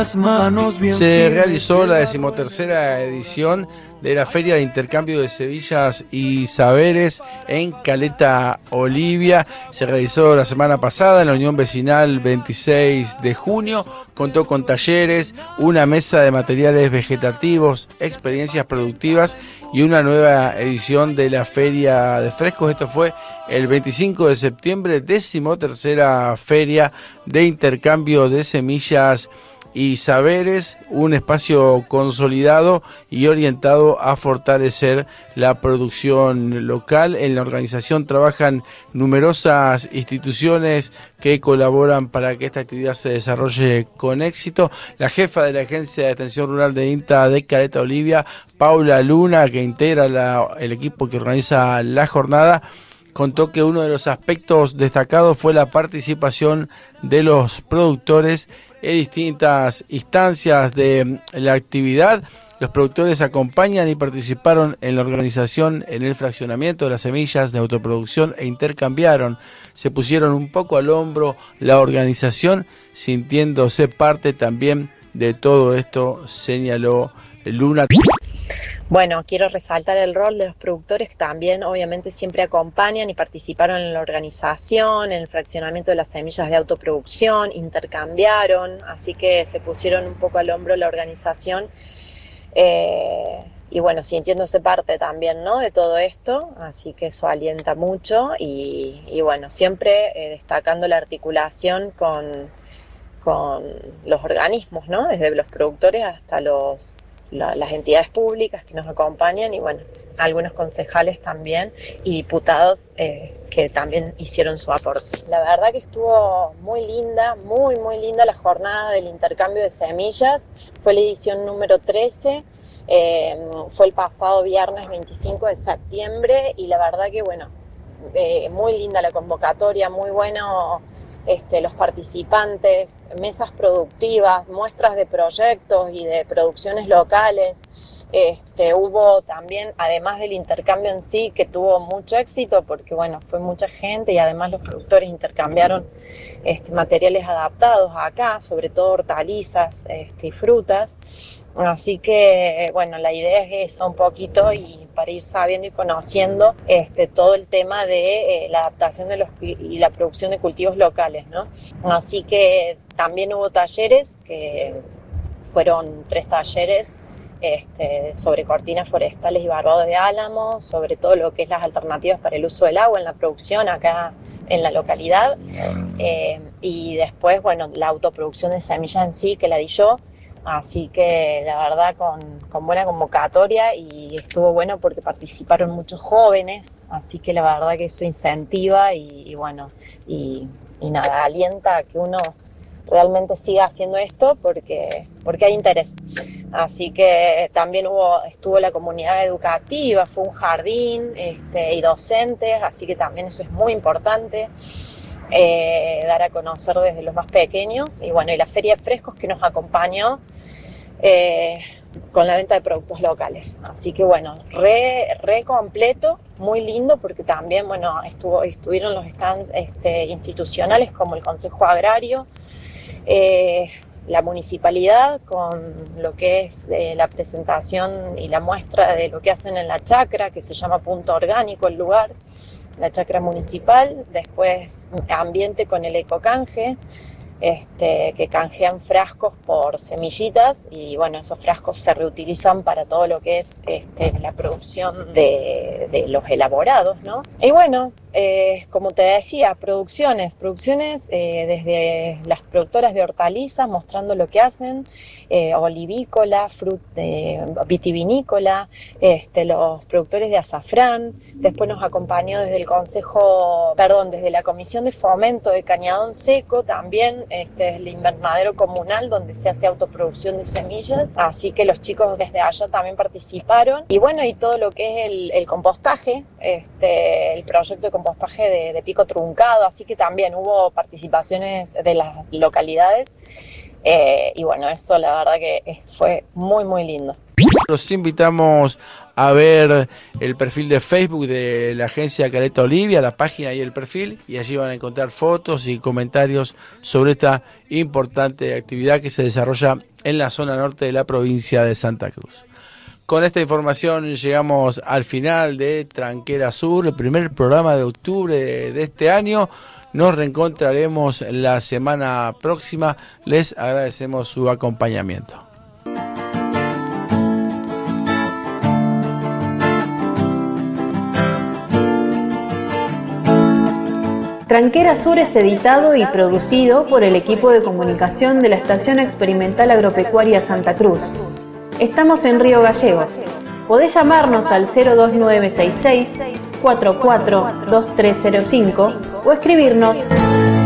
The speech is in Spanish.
Se realizó la 13ª edición de la Feria de Intercambio de Semillas y Saberes en Caleta Olivia. Se realizó la semana pasada en la Unión Vecinal 26 de junio. Contó con talleres, una mesa de materiales vegetativos, experiencias productivas y una nueva edición de la Feria de Frescos. Esto fue el 25 de septiembre, 13ª Feria de Intercambio de Semillas y Saberes, un espacio consolidado y orientado a fortalecer la producción local. En la organización trabajan numerosas instituciones que colaboran para que esta actividad se desarrolle con éxito. La jefa de la Agencia de Atención Rural de INTA de Caleta Olivia, Paula Luna, que integra el equipo que organiza la jornada, contó que uno de los aspectos destacados fue la participación de los productores en distintas instancias de la actividad. Los productores acompañan y participaron en la organización, en el fraccionamiento de las semillas de autoproducción e intercambiaron. Se pusieron un poco al hombro la organización, sintiéndose parte también de todo esto, señaló Luna. Bueno, quiero resaltar el rol de los productores que también obviamente siempre acompañan y participaron en la organización, en el fraccionamiento de las semillas de autoproducción, intercambiaron, así que se pusieron un poco al hombro la organización y bueno, sintiéndose parte también, ¿no?, de todo esto, así que eso alienta mucho y bueno, siempre destacando la articulación con los organismos, ¿no?, desde los productores hasta las entidades públicas que nos acompañan y bueno, algunos concejales también y diputados que también hicieron su aporte. La verdad que estuvo muy linda, muy linda la jornada del intercambio de semillas. Fue la edición número 13, fue el pasado viernes 25 de septiembre y la verdad que bueno, muy linda la convocatoria, muy bueno los participantes, mesas productivas, muestras de proyectos y de producciones locales. Hubo también, además del intercambio en sí, que tuvo mucho éxito porque bueno, fue mucha gente y además los productores intercambiaron materiales adaptados acá, sobre todo hortalizas y frutas. Así que bueno, la idea es esa un poquito y para ir sabiendo y conociendo todo el tema de la adaptación y la producción de cultivos locales, ¿no? Así que también hubo talleres, que fueron 3 talleres sobre cortinas forestales y barbados de álamo, sobre todo lo que es las alternativas para el uso del agua en la producción acá en la localidad, y después, bueno, la autoproducción de semillas en sí, que la di yo. Así que la verdad con buena convocatoria y estuvo bueno porque participaron muchos jóvenes, así que la verdad que eso incentiva y bueno, y nada, alienta a que uno realmente siga haciendo esto porque hay interés. Así que también estuvo la comunidad educativa, fue un jardín y docentes, así que también eso es muy importante. Dar a conocer desde los más pequeños y bueno, y la Feria de Frescos que nos acompañó con la venta de productos locales, así que bueno, re completo, muy lindo porque también bueno, estuvieron los stands institucionales como el Consejo Agrario, la municipalidad con lo que es la presentación y la muestra de lo que hacen en la chacra, que se llama Punto Orgánico el lugar, la chacra municipal, después ambiente con el ecocanje, que canjean frascos por semillitas y bueno, esos frascos se reutilizan para todo lo que es la producción de los elaborados, ¿no? Y bueno, como te decía, producciones desde las productoras de hortalizas mostrando lo que hacen, olivícola, vitivinícola, los productores de azafrán. Después nos acompañó desde desde la Comisión de Fomento de Cañadón Seco, también el invernadero comunal donde se hace autoproducción de semillas, así que los chicos desde allá también participaron. Y bueno, y todo lo que es el compostaje, el proyecto de compostaje de pico truncado, así que también hubo participaciones de las localidades. Y bueno, eso la verdad que fue muy lindo. Los invitamos a ver el perfil de Facebook de la agencia Caleta Olivia, la página y el perfil, y allí van a encontrar fotos y comentarios sobre esta importante actividad que se desarrolla en la zona norte de la provincia de Santa Cruz. Con esta información llegamos al final de Tranquera Sur, el primer programa de octubre de este año. Nos reencontraremos la semana próxima. Les agradecemos su acompañamiento. Tranquera Sur es editado y producido por el equipo de comunicación de la Estación Experimental Agropecuaria Santa Cruz. Estamos en Río Gallegos. Podés llamarnos al 02966 442305 o escribirnos